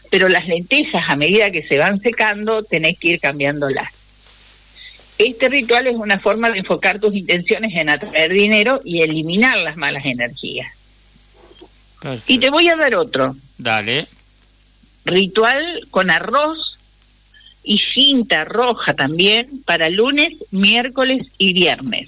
pero las lentejas, a medida que se van secando, tenés que ir cambiándolas. Este ritual es una forma de enfocar tus intenciones en atraer dinero y eliminar las malas energías. Perfecto. Y te voy a dar otro. Dale. Ritual con arroz y cinta roja también para lunes, miércoles y viernes.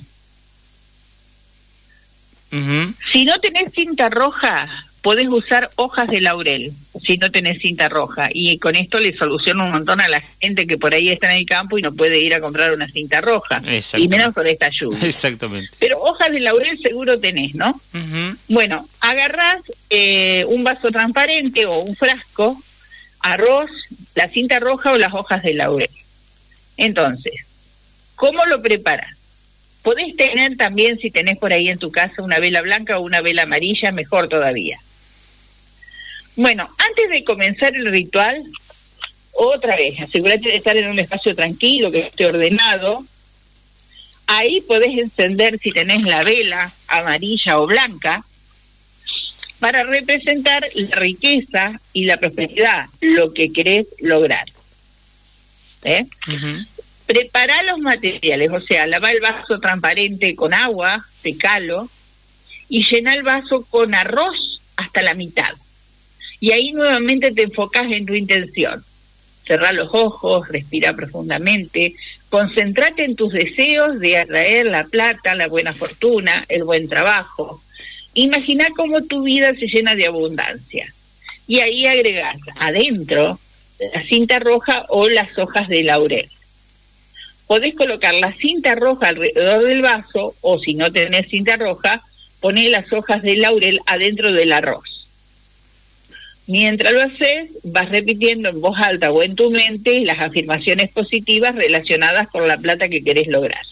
Si no tenés cinta roja, podés usar hojas de laurel, si no tenés cinta roja, y con esto le soluciona un montón a la gente que por ahí está en el campo y no puede ir a comprar una cinta roja, y menos con esta lluvia. Exactamente. Pero hojas de laurel seguro tenés, ¿no? Bueno, agarrás un vaso transparente o un frasco, arroz, la cinta roja o las hojas de laurel. Entonces, ¿cómo lo preparas? Podés tener también, si tenés por ahí en tu casa, una vela blanca o una vela amarilla, mejor todavía. Bueno, antes de comenzar el ritual, otra vez, asegúrate de estar en un espacio tranquilo, que esté ordenado. Ahí podés encender, si tenés la vela amarilla o blanca, para representar la riqueza y la prosperidad, lo que querés lograr. Prepara los materiales, o sea, lava el vaso transparente con agua, secalo, y llena el vaso con arroz hasta la mitad. Y ahí nuevamente te enfocas en tu intención. Cerrá los ojos, respira profundamente, concéntrate en tus deseos de atraer la plata, la buena fortuna, el buen trabajo. Imagina cómo tu vida se llena de abundancia. Y ahí agregás adentro la cinta roja o las hojas de laurel. Podés colocar la cinta roja alrededor del vaso, o si no tenés cinta roja, poné las hojas de laurel adentro del arroz. Mientras lo haces, vas repitiendo en voz alta o en tu mente las afirmaciones positivas relacionadas con la plata que querés lograr.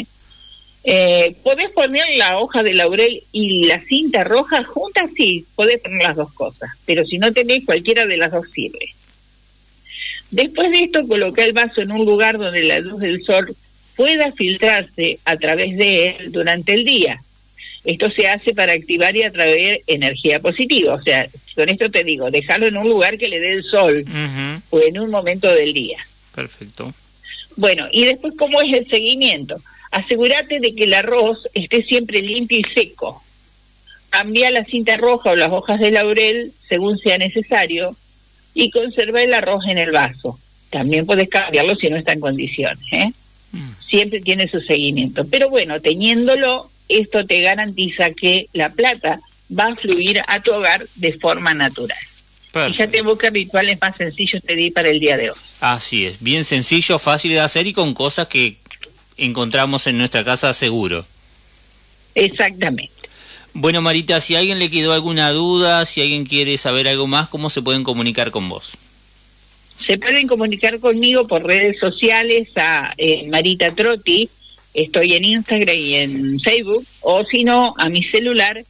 ¿Podés poner la hoja de laurel y la cinta roja juntas? Sí, podés poner las dos cosas, pero si no tenés, cualquiera de las dos sirve. Después de esto, coloca el vaso en un lugar donde la luz del sol pueda filtrarse a través de él durante el día. Esto se hace para activar y atraer energía positiva. O sea, con esto te digo, déjalo en un lugar que le dé el sol o en un momento del día. Perfecto. Bueno, y después, ¿cómo es el seguimiento? Asegúrate de que el arroz esté siempre limpio y seco. Cambia la cinta roja o las hojas de laurel según sea necesario y conserva el arroz en el vaso. También podés cambiarlo si no está en condiciones, Siempre tiene su seguimiento. Pero bueno, teniéndolo, esto te garantiza que la plata va a fluir a tu hogar de forma natural. Fíjate vos qué rituales más sencillos te di para el día de hoy. Así es, bien sencillo, fácil de hacer y con cosas que encontramos en nuestra casa seguro. Exactamente. Bueno, Marita, si a alguien le quedó alguna duda, si alguien quiere saber algo más, ¿cómo se pueden comunicar con vos? Se pueden comunicar conmigo por redes sociales a Marita Trotti, estoy en Instagram y en Facebook, o si no, a mi celular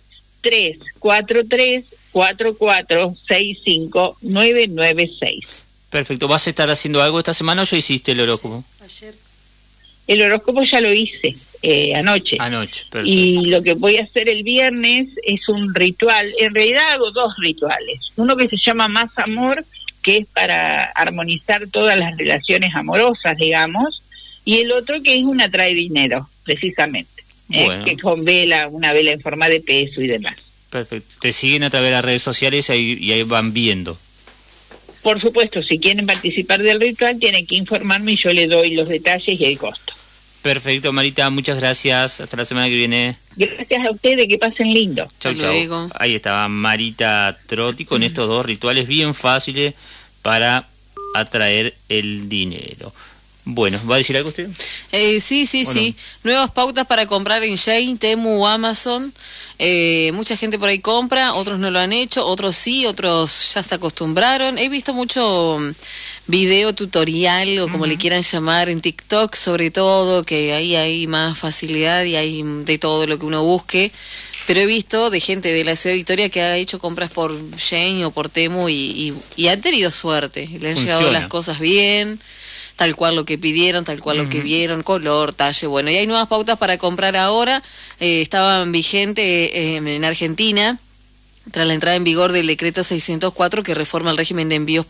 343-4465-996. Perfecto, ¿vas a estar haciendo algo esta semana o ya hiciste el horóscopo? Ayer. El horóscopo ya lo hice anoche. Perfecto. Y lo que voy a hacer el viernes es un ritual. En realidad hago dos rituales. Uno que se llama Más Amor, que es para armonizar todas las relaciones amorosas, digamos. Y el otro que es un atrae dinero, precisamente. Bueno. Que con una vela en forma de peso y demás. Perfecto. Te siguen a través de las redes sociales y ahí van viendo. Por supuesto, si quieren participar del ritual, tienen que informarme y yo les doy los detalles y el costo. Perfecto, Marita, muchas gracias. Hasta la semana que viene. Gracias a ustedes, que pasen lindo. Chau, chau. Ahí estaba Marita Trotti con estos dos rituales bien fáciles para atraer el dinero. Bueno, ¿va a decir algo usted? Sí. Nuevas pautas para comprar en Shein, Temu, Amazon. Mucha gente por ahí compra, otros no lo han hecho, otros sí, otros ya se acostumbraron. He visto mucho video tutorial o como le quieran llamar en TikTok, sobre todo, que ahí hay más facilidad y hay de todo lo que uno busque. Pero he visto de gente de la ciudad de Victoria que ha hecho compras por Shein o por Temu y han tenido suerte. Le han llegado las cosas bien, tal cual lo que pidieron, tal cual lo que vieron, color, talle, bueno. Y hay nuevas pautas para comprar ahora, estaban vigentes en Argentina, tras la entrada en vigor del decreto 604 que reforma el régimen de envíos